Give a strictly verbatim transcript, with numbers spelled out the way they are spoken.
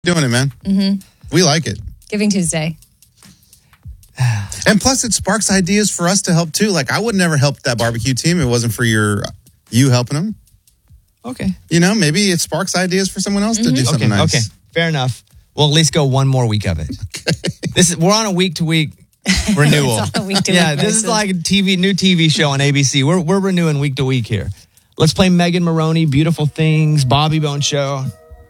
Doing it, man. Mm-hmm. We like it. Giving Tuesday. And plus, it sparks ideas for us to help, too. Like, I would never help that barbecue team if it wasn't for your you helping them. Okay. You know, maybe it sparks ideas for someone else mm-hmm. to do something okay, nice. Okay, fair enough. We'll at least go one more week of it. Okay. This is We're on a week-to-week renewal. It's on a week-to-week yeah, this basis. is like a T V, new T V show on A B C. We're, we're renewing week-to-week here. Let's play Megan Maroney, Beautiful Things, Bobby Bone Show.